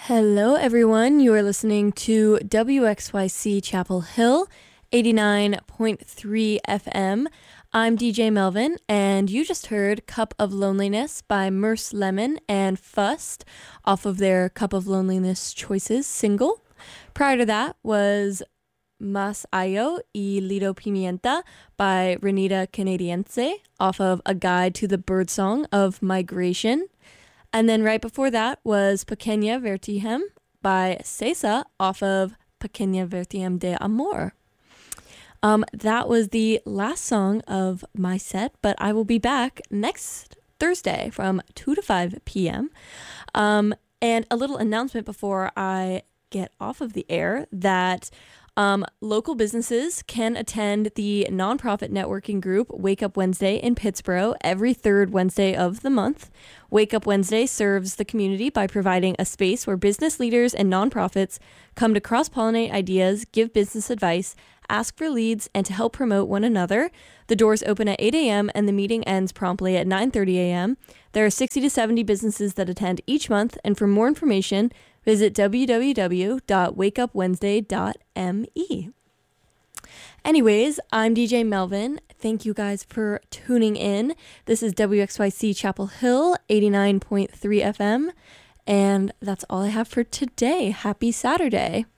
Hello, everyone. You are listening to WXYC Chapel Hill, 89.3 FM. I'm DJ Melvin, and you just heard Cup of Loneliness by Merce Lemon and Fust off of their Cup of Loneliness Choices single. Prior to that was Mas Ayo y Lido Pimienta by Renita Canadiense off of A Guide to the Birdsong of Migration. And then right before that was Pequeña Vertihem by Cesa off of Pequeña Vertihem de Amor. That was the last song of my set, but I will be back next Thursday from 2 to 5 p.m. And a little announcement before I get off of the air that local businesses can attend the nonprofit networking group Wake Up Wednesday in Pittsburgh every third Wednesday of the month. Wake Up Wednesday serves the community by providing a space where business leaders and nonprofits come to cross-pollinate ideas, give business advice, ask for leads, and to help promote one another. The doors open at 8 a.m. and the meeting ends promptly at 9:30 a.m. There are 60 to 70 businesses that attend each month, and for more information, visit www.wakeupwednesday.me. Anyways, I'm DJ Melvin. Thank you guys for tuning in. This is WXYC Chapel Hill, 89.3 FM. And that's all I have for today. Happy Saturday.